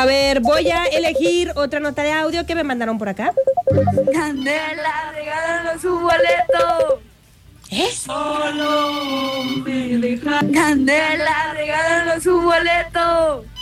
A ver, voy a elegir otra nota de audio que me mandaron por acá. Candela, regálanos su boleto. ¿Eh? Solo me deja. Candela, regálanos su boleto.